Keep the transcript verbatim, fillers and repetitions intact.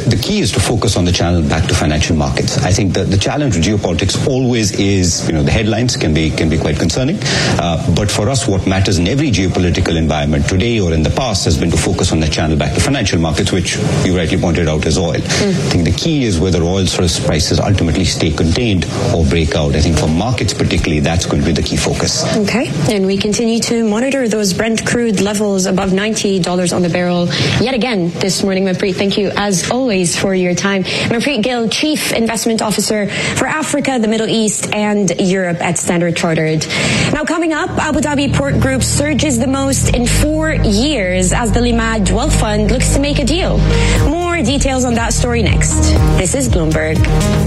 the key is to focus on the channel back to financial markets. I think the, the challenge with geopolitics always is, you know, the headlines can be can be quite concerning. Uh, but for us, what matters in every geopolitical environment today or in the past has been to focus on the channel back to financial markets, which you rightly pointed out is oil. Mm. I think the key is whether oil prices ultimately stay contained or break out. I think for markets particularly, that's going to be the key focus. Okay, and we continue to monitor those Brent crude levels above ninety dollars on the barrel yet again this morning. Manpreet, thank you as always for your time. Manpreet Gill, Chief Investment Officer for Africa, the Middle East and Europe at Standard Chartered. Now coming up, Abu Dhabi Port Group surges the most in four years as the Limad Wealth Fund looks to make a deal. More details on that story next. This is Bloomberg.